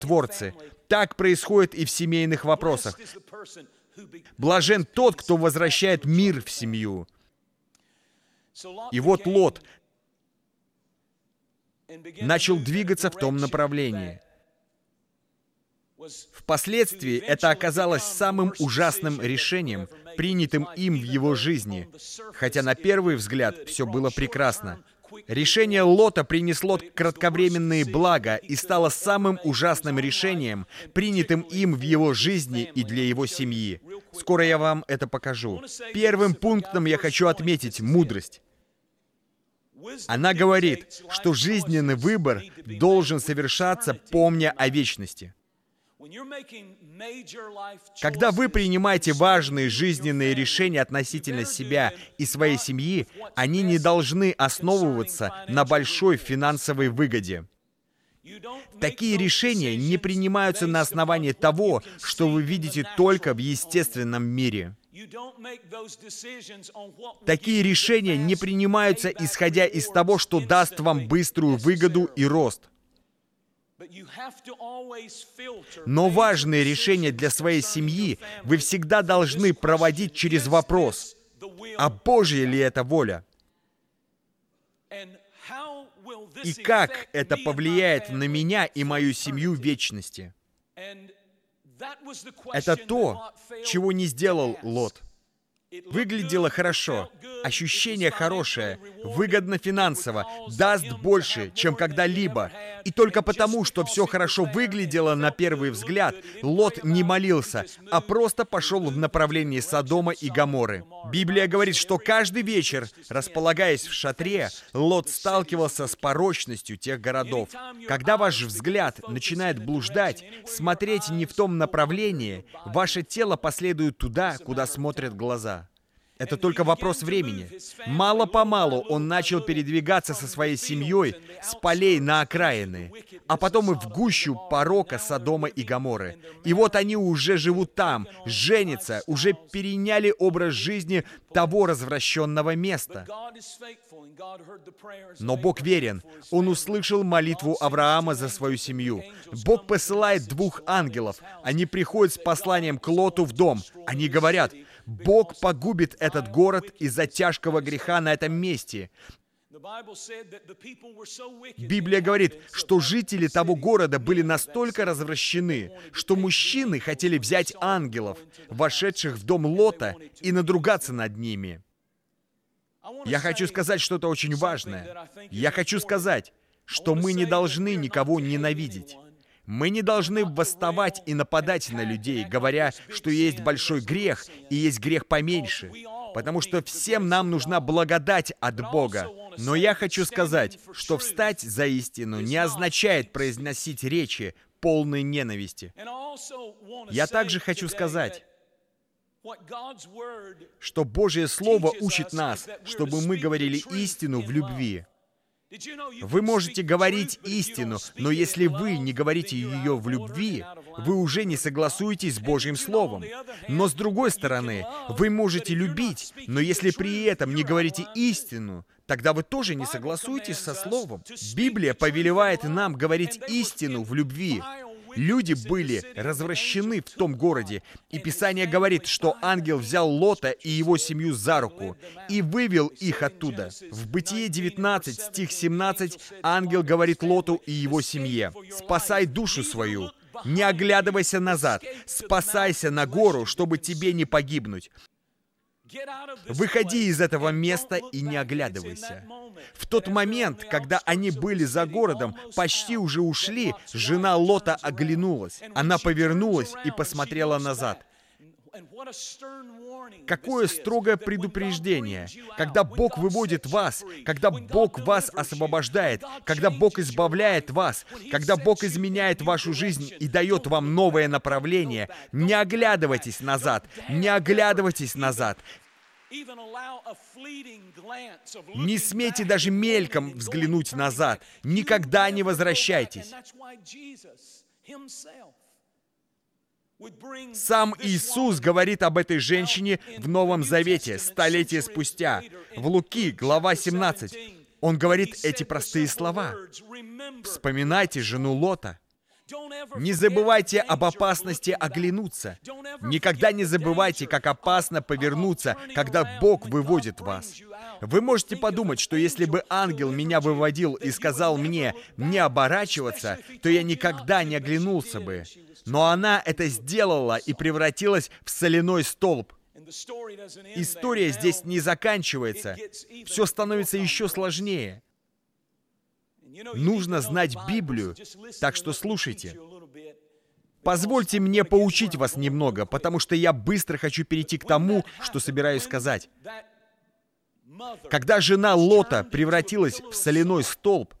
миротворцы. Так происходит и в семейных вопросах. Блажен тот, кто возвращает мир в семью. И вот Лот начал двигаться в том направлении. Впоследствии это оказалось самым ужасным решением, принятым им в его жизни, хотя на первый взгляд все было прекрасно. Решение Лота принесло кратковременные блага и стало самым ужасным решением, принятым им в его жизни и для его семьи. Скоро я вам это покажу. Первым пунктом я хочу отметить мудрость. Она говорит, что жизненный выбор должен совершаться, помня о вечности. Когда вы принимаете важные жизненные решения относительно себя и своей семьи, они не должны основываться на большой финансовой выгоде. Такие решения не принимаются на основании того, что вы видите только в естественном мире. Такие решения не принимаются, исходя из того, что даст вам быструю выгоду и рост. Но важные решения для своей семьи вы всегда должны проводить через вопрос, а Божья ли это воля? И как это повлияет на меня и мою семью в вечности? Это то, чего не сделал Лот. Выглядело хорошо, ощущение хорошее, выгодно финансово, даст больше, чем когда-либо. И только потому, что все хорошо выглядело на первый взгляд, Лот не молился, а просто пошел в направлении Содома и Гоморры. Библия говорит, что каждый вечер, располагаясь в шатре, Лот сталкивался с порочностью тех городов. Когда ваш взгляд начинает блуждать, смотреть не в том направлении, ваше тело последует туда, куда смотрят глаза. Это только вопрос времени. Мало-помалу он начал передвигаться со своей семьей с полей на окраины, а потом и в гущу порока Содома и Гоморры. И вот они уже живут там, женятся, уже переняли образ жизни того развращенного места. Но Бог верен. Он услышал молитву Авраама за свою семью. Бог посылает 2 ангелов. Они приходят с посланием к Лоту в дом. Они говорят: Бог погубит этот город из-за тяжкого греха на этом месте. Библия говорит, что жители того города были настолько развращены, что мужчины хотели взять ангелов, вошедших в дом Лота, и надругаться над ними. Я хочу сказать что-то очень важное. Я хочу сказать, что мы не должны никого ненавидеть. Мы не должны восставать и нападать на людей, говоря, что есть большой грех и есть грех поменьше, потому что всем нам нужна благодать от Бога. Но я хочу сказать, что встать за истину не означает произносить речи, полные ненависти. Я также хочу сказать, что Божье Слово учит нас, чтобы мы говорили истину в любви. Вы можете говорить истину, но если вы не говорите ее в любви, вы уже не согласуетесь с Божьим Словом. Но с другой стороны, вы можете любить, но если при этом не говорите истину, тогда вы тоже не согласуетесь со Словом. Библия повелевает нам говорить истину в любви. Люди были развращены в том городе, и Писание говорит, что ангел взял Лота и его семью за руку и вывел их оттуда. В Бытие 19, стих 17, ангел говорит Лоту и его семье: «Спасай душу свою, не оглядывайся назад, спасайся на гору, чтобы тебе не погибнуть. Выходи из этого места и не оглядывайся». В тот момент, когда они были за городом, почти уже ушли, жена Лота оглянулась. Она повернулась и посмотрела назад. Какое строгое предупреждение! Когда Бог выводит вас, когда Бог вас освобождает, когда Бог избавляет вас, когда Бог изменяет вашу жизнь и дает вам новое направление, не оглядывайтесь назад, не оглядывайтесь назад. Не смейте даже мельком взглянуть назад. Никогда не возвращайтесь. Сам Иисус говорит об этой женщине в Новом Завете, столетия спустя. В Луки, глава 17, Он говорит эти простые слова: «Вспоминайте жену Лота». Не забывайте об опасности оглянуться. Никогда не забывайте, как опасно повернуться, когда Бог выводит вас. Вы можете подумать, что если бы ангел меня выводил и сказал мне не оборачиваться, то я никогда не оглянулся бы. Но она это сделала и превратилась в соляной столб. История здесь не заканчивается. Все становится еще сложнее. Нужно знать Библию, так что слушайте. Позвольте мне поучить вас немного, потому что я быстро хочу перейти к тому, что собираюсь сказать. Когда жена Лота превратилась в соляной столб,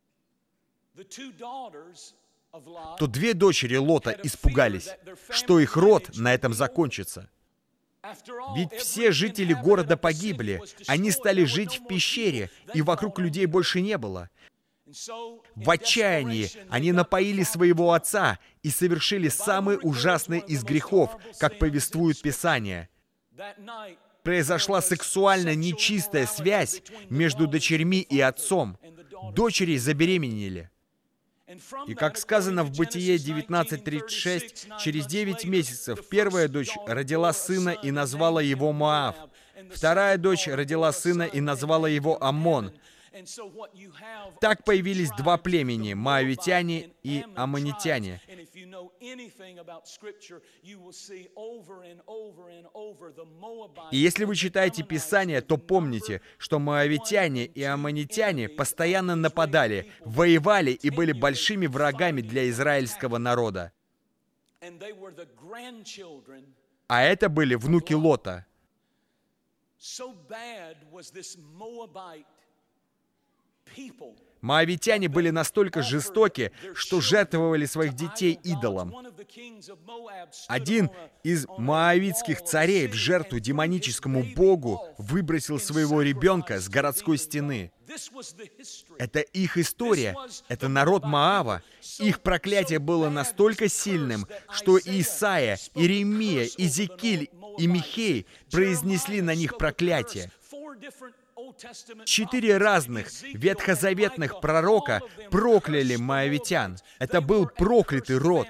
то две дочери Лота испугались, что их род на этом закончится. Ведь все жители города погибли, они стали жить в пещере, и вокруг людей больше не было. В отчаянии они напоили своего отца и совершили самый ужасный из грехов, как повествует Писание. Произошла сексуально нечистая связь между дочерьми и отцом. Дочери забеременели. И как сказано в Бытие 19:36, через 9 месяцев первая дочь родила сына и назвала его Моав. Вторая дочь родила сына и назвала его Аммон. Так появились два племени — моавитяне и аммонитяне. И если вы читаете Писание, то помните, что моавитяне и аммонитяне постоянно нападали, воевали и были большими врагами для израильского народа. А это были внуки Лота. Моавитяне были настолько жестоки, что жертвовали своих детей идолам. Один из моавитских царей в жертву демоническому богу выбросил своего ребенка с городской стены. Это их история, это народ Моава. Их проклятие было настолько сильным, что Исаия, Иеремия, Иезекииль и Михей произнесли на них проклятие. 4 разных ветхозаветных пророка прокляли моавитян. Это был проклятый род.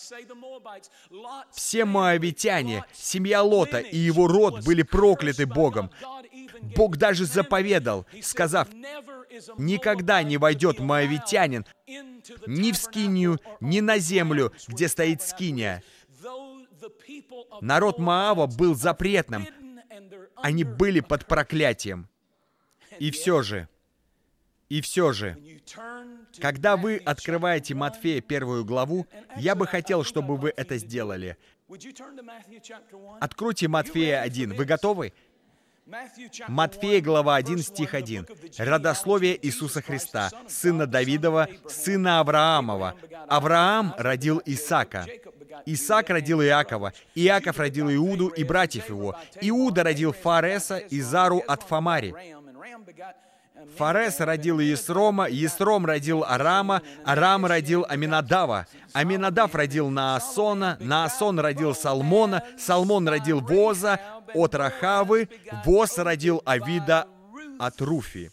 Все моавитяне, семья Лота и его род были прокляты Богом. Бог даже заповедал, сказав: «Никогда не войдет моавитянин ни в скинию, ни на землю, где стоит скиния». Народ Моава был запретным. Они были под проклятием. И все же, когда вы открываете Матфея 1 главу, я бы хотел, чтобы вы это сделали. Откройте Матфея 1. Вы готовы? Матфея, глава 1, стих 1. «Родословие Иисуса Христа, сына Давидова, сына Авраамова. Авраам родил Исаака. Исаак родил Иакова. Иаков родил Иуду и братьев его. Иуда родил Фареса и Зару от Фамари. Фарес родил Есрома, Есром родил Арама, Арам родил Аминадава, Аминадав родил Наасона, Наасон родил Салмона, Салмон родил Воза от Рахавы, Воз родил Авида от Руфи.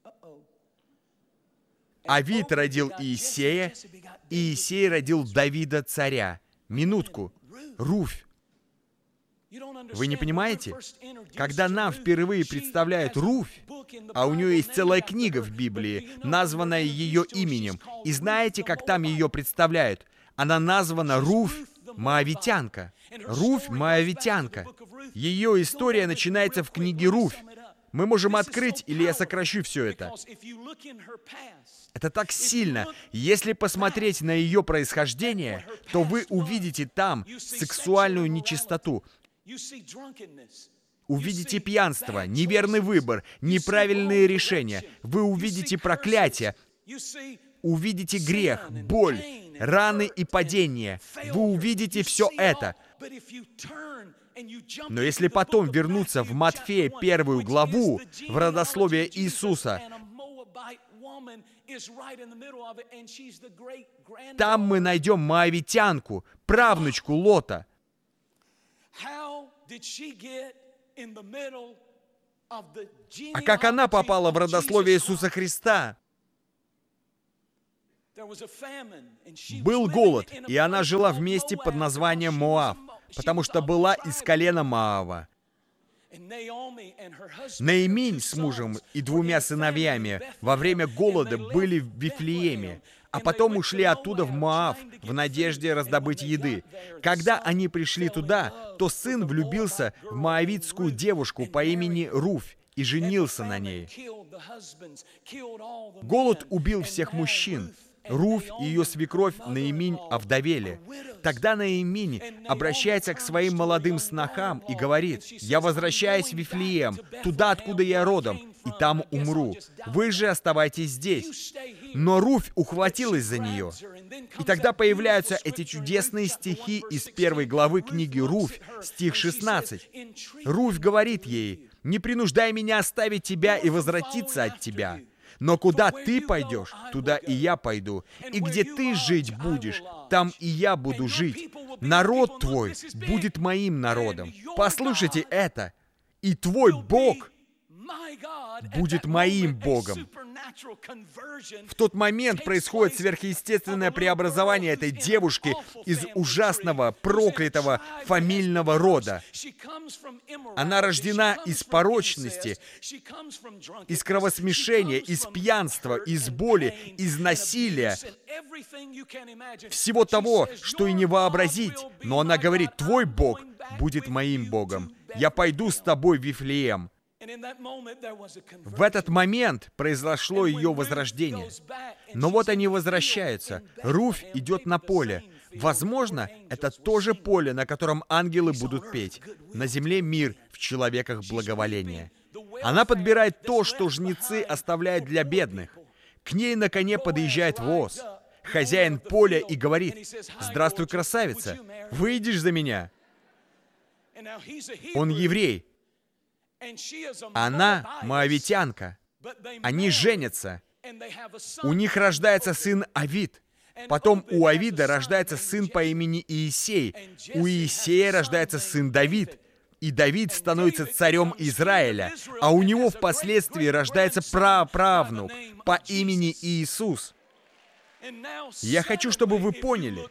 Авид родил Иисея, Иисей родил Давида царя». Минутку. Руфь. Вы не понимаете? Когда нам впервые представляют Руфь, а у нее есть целая книга в Библии, названная ее именем, и знаете, как там ее представляют? Она названа Руфь Моавитянка. Руфь Моавитянка. Ее история начинается в книге Руфь. Мы можем открыть, или я сокращу все это. Это так сильно. Если посмотреть на ее происхождение, то вы увидите там сексуальную нечистоту. Увидите пьянство, неверный выбор, неправильные решения. Вы увидите проклятие. Увидите грех, боль, раны и падения. Вы увидите все это. Но если потом вернуться в Матфея 1 главу, в родословие Иисуса, там мы найдем моавитянку, правнучку Лота. А как она попала в родословие Иисуса Христа? Был голод, и она жила в месте под названием Моав, потому что была из колена Моава. Наиминь с мужем и 2 сыновьями во время голода были в Вифлееме, а потом ушли оттуда в Моав в надежде раздобыть еды. Когда они пришли туда, то сын влюбился в моавитскую девушку по имени Руфь и женился на ней. Голод убил всех мужчин. Руфь и ее свекровь Наиминь овдовели. Тогда Наиминь обращается к своим молодым снохам и говорит: «Я возвращаюсь в Вифлеем, туда, откуда я родом, и там умру. Вы же оставайтесь здесь». Но Руфь ухватилась за нее. И тогда появляются эти чудесные стихи из 1 главы книги Руфь, стих 16. Руфь говорит ей: «Не принуждай меня оставить тебя и возвратиться от тебя. Но куда ты пойдешь, туда и я пойду. И где ты жить будешь, там и я буду жить. Народ твой будет моим народом». Послушайте это. «И твой Бог будет моим Богом». В тот момент происходит сверхъестественное преобразование этой девушки из ужасного, проклятого фамильного рода. Она рождена из порочности, из кровосмешения, из пьянства, из боли, из насилия, всего того, что и не вообразить. Но она говорит: «Твой Бог будет моим Богом. Я пойду с тобой в Вифлеем». В этот момент произошло ее возрождение. Но вот они возвращаются. Руфь идет на поле. Возможно, это то же поле, на котором ангелы будут петь. На земле мир, в человеках благоволение. Она подбирает то, что жнецы оставляют для бедных. К ней на коне подъезжает воз. Хозяин поля и говорит: «Здравствуй, красавица, выйдешь за меня?» Он еврей. Она моавитянка. Они женятся. У них рождается сын Авид. Потом у Авида рождается сын по имени Иисей. У Иисея рождается сын Давид. И Давид становится царем Израиля. А у него впоследствии рождается праправнук по имени Иисус. Я хочу, чтобы вы поняли.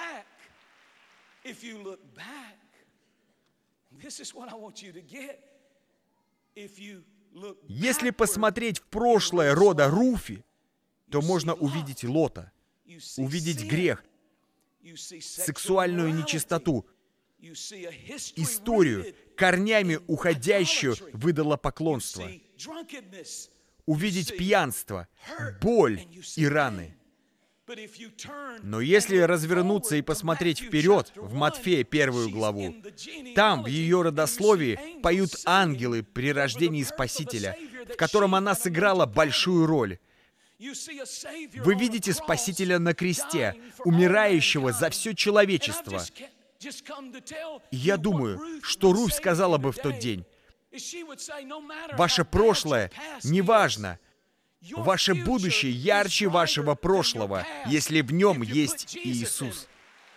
Если посмотреть в прошлое рода Руфи, то можно увидеть Лота, увидеть грех, сексуальную нечистоту, историю, корнями уходящую в идолопоклонство, увидеть пьянство, боль и раны. Но если развернуться и посмотреть вперед, в Матфея 1 главу, там, в ее родословии, поют ангелы при рождении Спасителя, в котором она сыграла большую роль. Вы видите Спасителя на кресте, умирающего за все человечество. И я думаю, что Руфь сказала бы в тот день: «Ваше прошлое неважно. Ваше будущее ярче вашего прошлого, если в нем есть Иисус».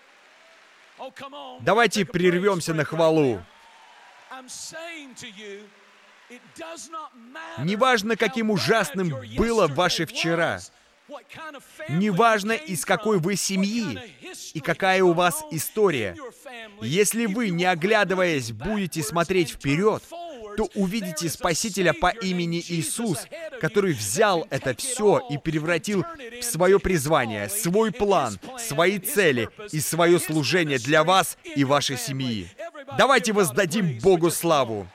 Давайте прервемся на хвалу. Неважно, каким ужасным было ваше вчера, неважно, из какой вы семьи и какая у вас история, если вы, не оглядываясь, будете смотреть вперед, то увидите Спасителя по имени Иисус, который взял это все и превратил в свое призвание, свой план, свои цели и свое служение для вас и вашей семьи. Давайте воздадим Богу славу.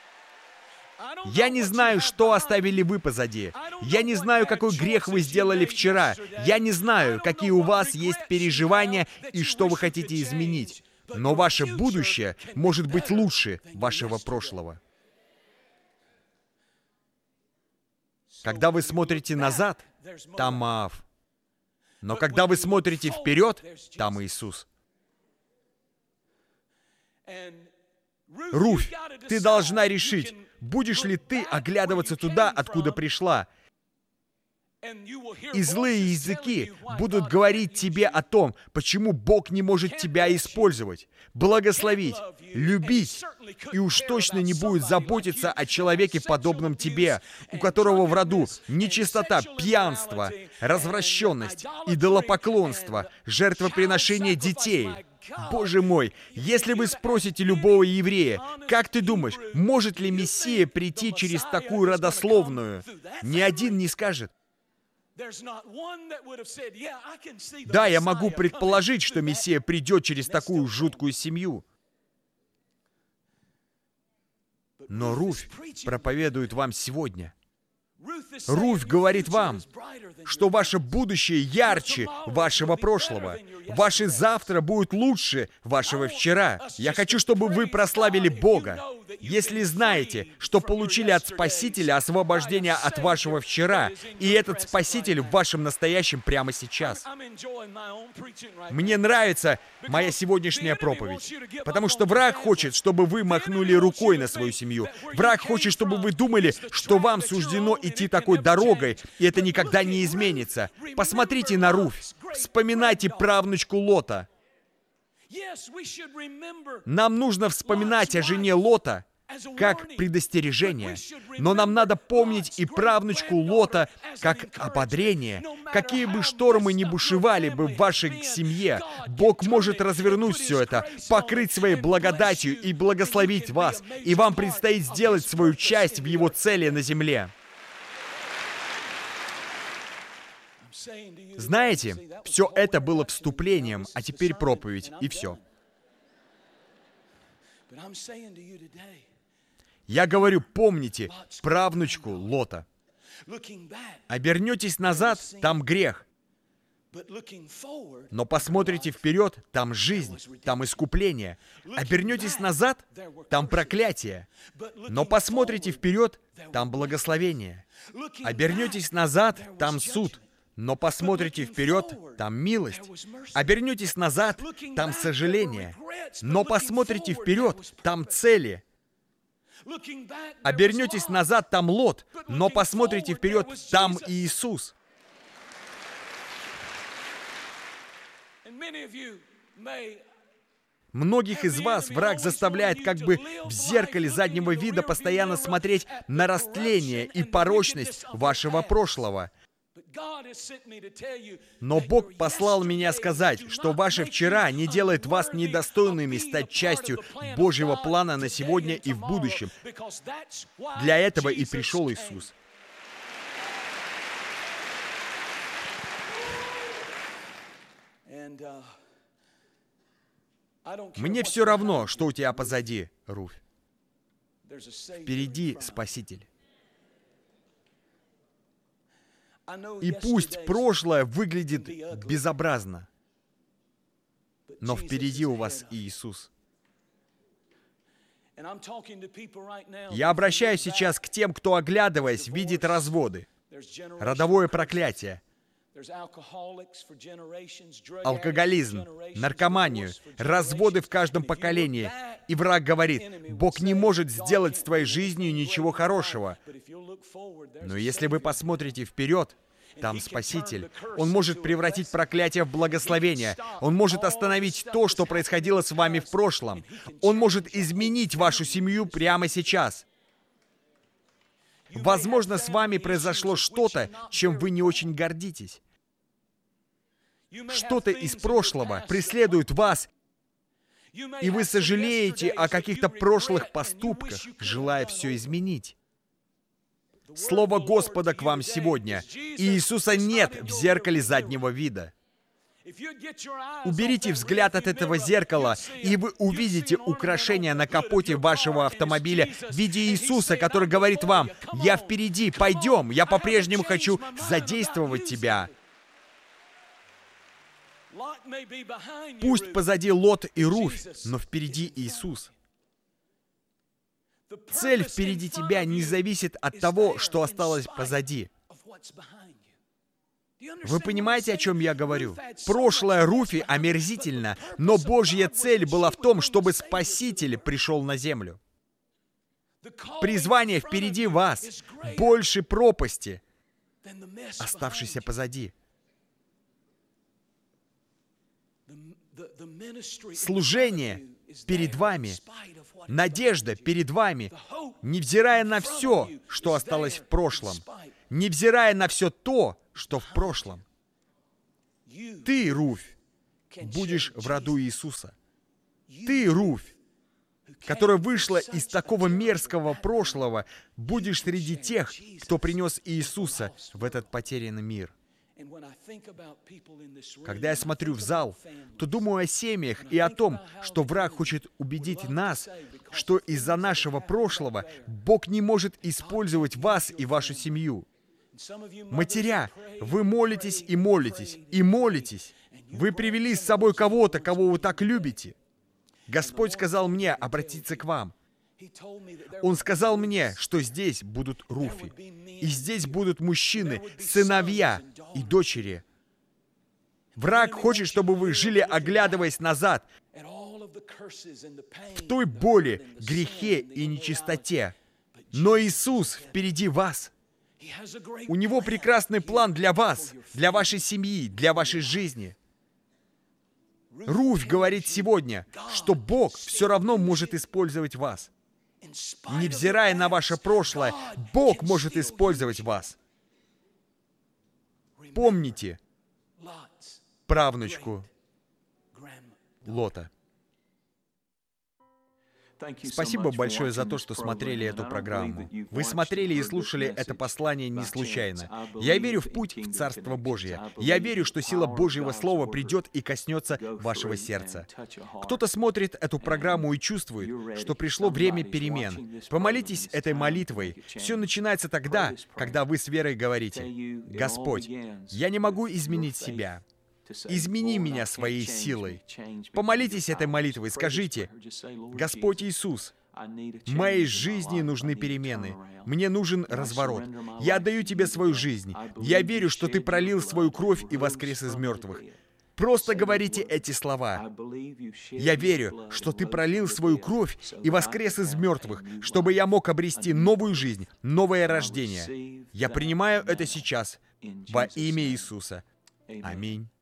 Я не знаю, что оставили вы позади. Я не знаю, какой грех вы сделали вчера. Я не знаю, какие у вас есть переживания и что вы хотите изменить. Но ваше будущее может быть лучше вашего прошлого. Когда вы смотрите назад, там Моав. Но когда вы смотрите вперед, там Иисус. Руфь, ты должна решить, будешь ли ты оглядываться туда, откуда пришла, И злые языки будут говорить тебе о том, почему Бог не может тебя использовать, благословить, любить, и уж точно не будет заботиться о человеке, подобном тебе, у которого в роду нечистота, пьянство, развращенность, идолопоклонство, жертвоприношение детей. Боже мой, если вы спросите любого еврея, как ты думаешь, может ли Мессия прийти через такую родословную? Ни один не скажет. Да, я могу предположить, что Мессия придет через такую жуткую семью. Но Руфь проповедует вам сегодня. Руфь говорит вам, что ваше будущее ярче вашего прошлого. Ваше завтра будет лучше вашего вчера. Я хочу, чтобы вы прославили Бога. Если знаете, что получили от Спасителя освобождение от вашего вчера, и этот Спаситель в вашем настоящем прямо сейчас. Мне нравится моя сегодняшняя проповедь, потому что враг хочет, чтобы вы махнули рукой на свою семью. Враг хочет, чтобы вы думали, что вам суждено идти такой дорогой, и это никогда не изменится. Посмотрите на Руфь. Вспоминайте правнучку Лота. Нам нужно вспоминать о жене Лота как предостережение, но нам надо помнить и правнучку Лота как ободрение. Какие бы штормы ни бушевали бы в вашей семье, Бог может развернуть все это, покрыть своей благодатью и благословить вас, и вам предстоит сделать свою часть в Его цели на земле. Знаете, все это было вступлением, а теперь проповедь, и все. Я говорю, помните правнучку Лота. Обернетесь назад, там грех. Но посмотрите вперед, там жизнь, там искупление. Обернетесь назад, там проклятие. Но посмотрите вперед, там благословение. Обернетесь назад, там суд. Но посмотрите вперед, там милость. Обернетесь назад, там сожаление. Но посмотрите вперед, там цели. Обернетесь назад, там Лот. Но посмотрите вперед, там Иисус. Многих из вас враг заставляет как бы в зеркале заднего вида постоянно смотреть на растление и порочность вашего прошлого. Но Бог послал меня сказать, что ваше вчера не делает вас недостойными стать частью Божьего плана на сегодня и в будущем. Для этого и пришел Иисус. Мне все равно, что у тебя позади, Руфь. Впереди Спаситель. И пусть прошлое выглядит безобразно, но впереди у вас Иисус. Я обращаюсь сейчас к тем, кто, оглядываясь, видит разводы, родовое проклятие, алкоголизм, наркоманию, разводы в каждом поколении. И враг говорит, Бог не может сделать с твоей жизнью ничего хорошего. Но если вы посмотрите вперед, там Спаситель. Он может превратить проклятие в благословение. Он может остановить то, что происходило с вами в прошлом. Он может изменить вашу семью прямо сейчас. Возможно, с вами произошло что-то, чем вы не очень гордитесь. Что-то из прошлого преследует вас, и вы сожалеете о каких-то прошлых поступках, желая все изменить. Слово Господа к вам сегодня. Иисуса нет в зеркале заднего вида. Уберите взгляд от этого зеркала, и вы увидите украшение на капоте вашего автомобиля в виде Иисуса, который говорит вам, «Я впереди, пойдем, я по-прежнему хочу задействовать тебя». Пусть позади Лот и Руфь, но впереди Иисус. Цель впереди тебя не зависит от того, что осталось позади. Вы понимаете, о чем я говорю? Прошлое Руфи омерзительно, но Божья цель была в том, чтобы Спаситель пришел на землю. Призвание впереди вас больше пропасти, оставшийся позади. Служение перед вами, надежда перед вами, невзирая на все, что осталось в прошлом, невзирая на все то, что в прошлом. Ты, Руфь, будешь в роду Иисуса. Ты, Руфь, которая вышла из такого мерзкого прошлого, будешь среди тех, кто принес Иисуса в этот потерянный мир. Когда я смотрю в зал, то думаю о семьях и о том, что враг хочет убедить нас, что из-за нашего прошлого Бог не может использовать вас и вашу семью. Матеря, вы молитесь и молитесь, и молитесь. Вы привели с собой кого-то, кого вы так любите. Господь сказал мне обратиться к вам. Он сказал мне, что здесь будут Руфи, и здесь будут мужчины, сыновья и дочери. Враг хочет, чтобы вы жили, оглядываясь назад, в той боли, грехе и нечистоте. Но Иисус впереди вас. У Него прекрасный план для вас, для вашей семьи, для вашей жизни. Руфь говорит сегодня, что Бог все равно может использовать вас. Невзирая на ваше прошлое, Бог может использовать вас. Помните правнучку Лота. Спасибо большое за то, что смотрели эту программу. Вы смотрели и слушали это послание не случайно. Я верю в путь в Царство Божье. Я верю, что сила Божьего Слова придет и коснется вашего сердца. Кто-то смотрит эту программу и чувствует, что пришло время перемен. Помолитесь этой молитвой. Все начинается тогда, когда вы с верой говорите: «Господь, я не могу изменить себя. Измени меня своей силой». Помолитесь этой молитвой, скажите: «Господь Иисус, в моей жизни нужны перемены. Мне нужен разворот. Я отдаю Тебе свою жизнь. Я верю, что Ты пролил свою кровь и воскрес из мертвых». Просто говорите эти слова. «Я верю, что Ты пролил свою кровь и воскрес из мертвых, чтобы я мог обрести новую жизнь, новое рождение. Я принимаю это сейчас во имя Иисуса. Аминь».